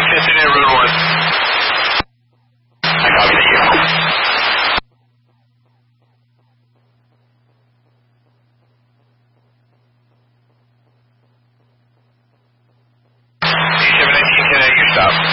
Cincinnati Road 1. I copy that you. C719 Connecticut, your stop.